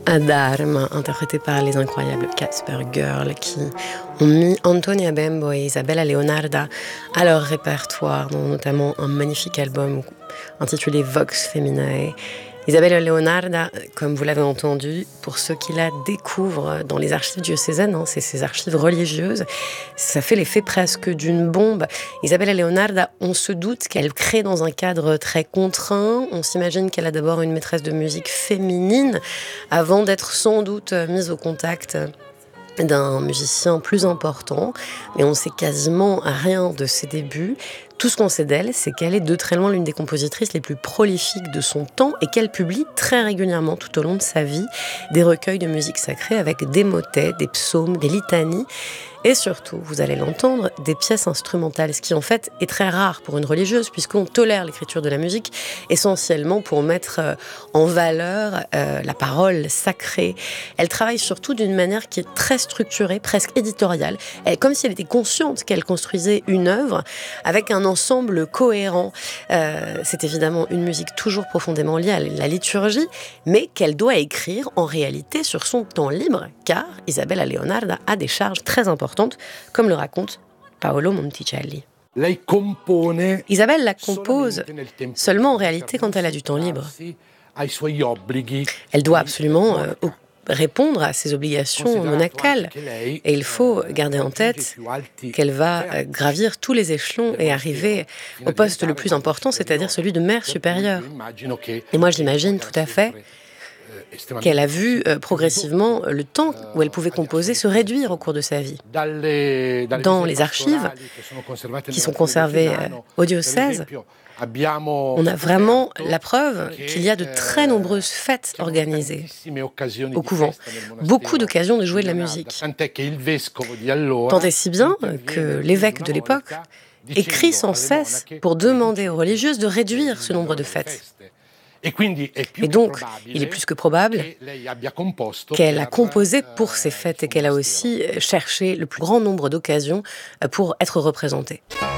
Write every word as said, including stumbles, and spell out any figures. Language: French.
Dharma, interprété par les incroyables Casper Girl, qui ont mis Antonia Bembo et Isabella Leonarda à leur répertoire, dont notamment un magnifique album intitulé Vox Feminae. Isabella Leonarda, comme vous l'avez entendu, pour ceux qui la découvrent dans les archives diocésaines, hein, c'est ces archives religieuses, ça fait l'effet presque d'une bombe. Isabella Leonarda, on se doute qu'elle crée dans un cadre très contraint. On s'imagine qu'elle a d'abord une maîtresse de musique féminine, avant d'être sans doute mise au contact d'un musicien plus important, mais on ne sait quasiment rien de ses débuts. Tout ce qu'on sait d'elle, c'est qu'elle est de très loin l'une des compositrices les plus prolifiques de son temps et qu'elle publie très régulièrement tout au long de sa vie des recueils de musique sacrée avec des motets, des psaumes, des litanies et surtout, vous allez l'entendre, des pièces instrumentales, ce qui en fait est très rare pour une religieuse puisqu'on tolère l'écriture de la musique essentiellement pour mettre en valeur euh, la parole sacrée. Elle travaille surtout d'une manière qui est très structurée, presque éditoriale, elle, comme si elle était consciente qu'elle construisait une œuvre avec un ensemble cohérent. Euh, c'est évidemment une musique toujours profondément liée à la liturgie, mais qu'elle doit écrire en réalité sur son temps libre, car Isabella Leonarda a des charges très importantes, comme le raconte Paolo Monticelli. Isabelle la compose seulement en réalité quand elle a du temps libre. Elle doit absolument euh, répondre à ses obligations monacales. Et il faut garder en tête qu'elle va gravir tous les échelons et arriver au poste le plus important, c'est-à-dire celui de mère supérieure. Et moi, j'imagine tout à fait qu'elle a vu euh, progressivement le temps où elle pouvait composer se réduire au cours de sa vie. Dans les archives qui sont conservées euh, au diocèse, on a vraiment la preuve qu'il y a de très nombreuses fêtes organisées au couvent. Beaucoup d'occasions de jouer de la musique. Tant et si bien que l'évêque de l'époque écrit sans cesse pour demander aux religieuses de réduire ce nombre de fêtes. Et donc, il est plus que probable qu'elle a composé pour ces fêtes et qu'elle a aussi cherché le plus grand nombre d'occasions pour être représentée.